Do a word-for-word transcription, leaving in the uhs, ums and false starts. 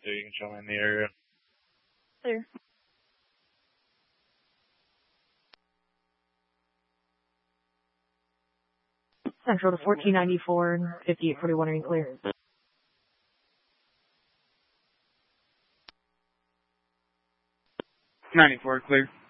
so you can show me in the area. Clear. Central to fourteen ninety-four and fifty-eight forty-one, are you clear? ninety-four, clear.